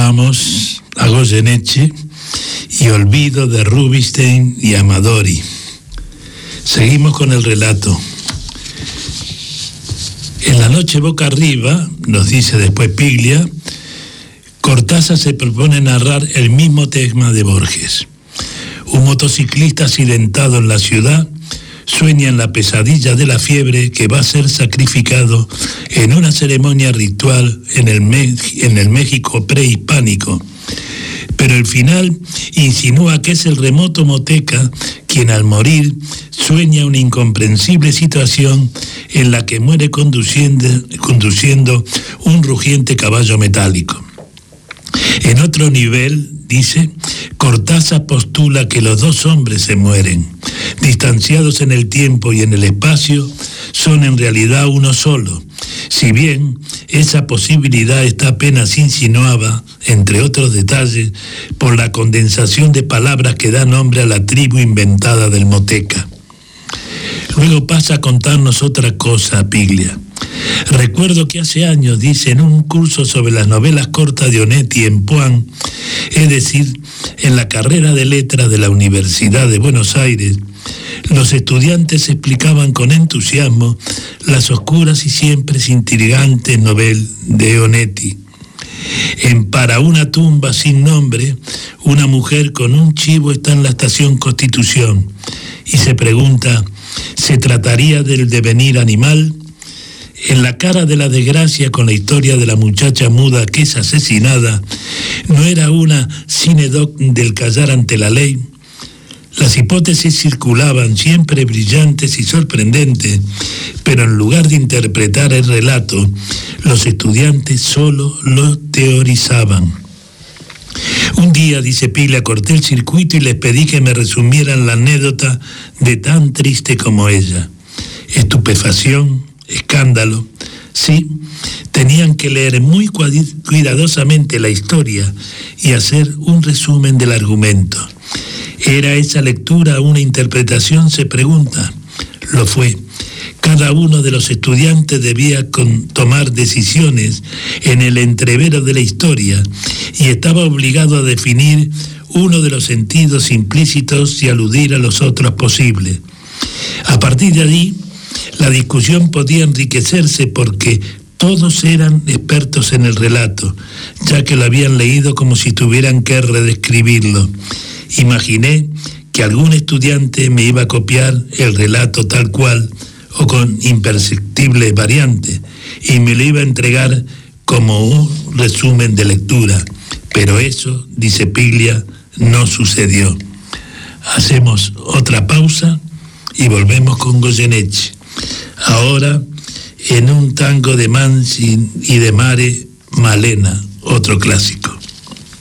escuchábamos a Goyeneche y Olvido de Rubinstein y Amadori. Seguimos con el relato. En la noche boca arriba, nos dice después Piglia, Cortázar se propone narrar el mismo tema de Borges. Un motociclista accidentado en la ciudad sueña en la pesadilla de la fiebre que va a ser sacrificado en una ceremonia ritual en el México prehispánico. Pero el final insinúa que es el remoto Moteca quien al morir sueña una incomprensible situación en la que muere conduciendo un rugiente caballo metálico. En otro nivel, dice, Cortázar postula que los dos hombres se mueren. Distanciados en el tiempo y en el espacio, son en realidad uno solo. Si bien esa posibilidad está apenas insinuada, entre otros detalles, por la condensación de palabras que da nombre a la tribu inventada del Moteca. Luego pasa a contarnos otra cosa, Piglia. Recuerdo que hace años, dice, en un curso sobre las novelas cortas de Onetti en Puan, es decir, en la carrera de letras de la Universidad de Buenos Aires, los estudiantes explicaban con entusiasmo las oscuras y siempre intrigantes novelas de Onetti. En Para una tumba sin nombre, una mujer con un chivo está en la estación Constitución y se pregunta, ¿se trataría del devenir animal? En La cara de la desgracia, con la historia de la muchacha muda que es asesinada, ¿no era una sinedoc del callar ante la ley? Las hipótesis circulaban, siempre brillantes y sorprendentes, pero en lugar de interpretar el relato, los estudiantes solo lo teorizaban. Un día, dice Piglia, corté el circuito y les pedí que me resumieran la anécdota de tan triste como ella. Estupefacción, escándalo. Sí, tenían que leer muy cuidadosamente la historia y hacer un resumen del argumento. ¿Era esa lectura una interpretación?, se pregunta. Lo fue. Cada uno de los estudiantes debía tomar decisiones en el entrevero de la historia y estaba obligado a definir uno de los sentidos implícitos y aludir a los otros posibles. A partir de allí, la discusión podía enriquecerse porque todos eran expertos en el relato, ya que lo habían leído como si tuvieran que redescribirlo. Imaginé que algún estudiante me iba a copiar el relato tal cual o con imperceptibles variantes y me lo iba a entregar como un resumen de lectura. Pero eso, dice Piglia, no sucedió. Hacemos otra pausa y volvemos con Goyeneche. Ahora, en un tango de Mansi y de Mare, Malena, otro clásico.